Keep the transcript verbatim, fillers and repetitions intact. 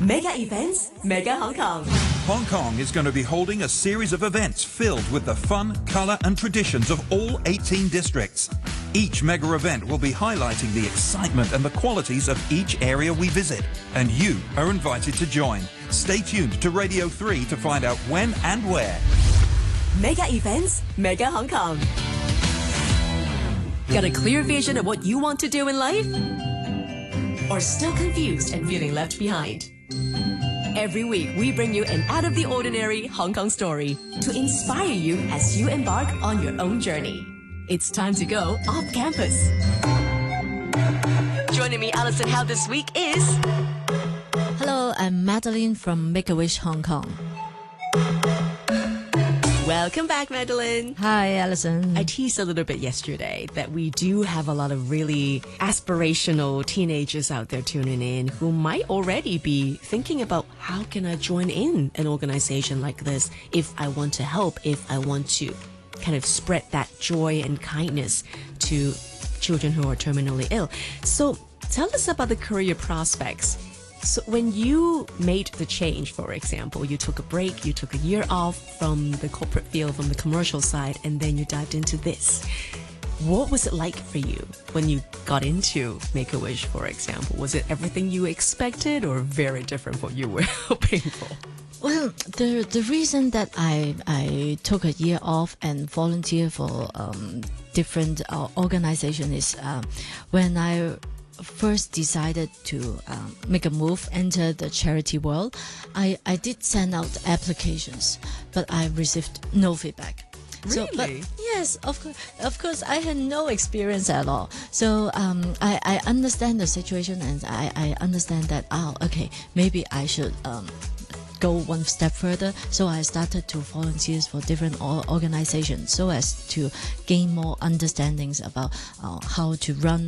Mega events, Mega Hong Kong. Hong Kong is going to be holding a series of events filled with the fun, colour and traditions of all eighteen districts. Each mega event will be highlighting the excitement and the qualities of each area we visit. And you are invited to join. Stay tuned to Radio three to find out when and where. Mega events, Mega Hong Kong. Got a clear vision of what you want to do in life? Or still confused and feeling left behind? Every week, we bring you an out-of-the-ordinary Hong Kong story to inspire you as you embark on your own journey. It's time to go off campus. Joining me, Alison Howe, this week is... Hello, I'm Madeline from Make-A-Wish Hong Kong. Welcome back, Madeline. Hi, Alison. I teased a little bit yesterday that we do have a lot of really aspirational teenagers out there tuning in who might already be thinking about how can I join in an organization like this if I want to help, if I want to kind of spread that joy and kindness to children who are terminally ill. So tell us about the career prospects. So when you made the change, for example, you took a break, you took a year off from the corporate field, from the commercial side, and then you dived into this. What was it like for you when you got into Make-A-Wish, for example? Was it everything you expected or very different from what you were hoping for? Well, the the reason that I I took a year off and volunteer for um, different uh, organization is uh, when I first decided to um, make a move, enter the charity world, I, I did send out applications, but I received no feedback. Really? So, but yes, of course, of course, I had no experience at all. So um, I, I understand the situation, and I, I understand that, oh, okay, maybe I should um, go one step further. So I started to volunteer for different organizations so as to gain more understandings about uh, how to run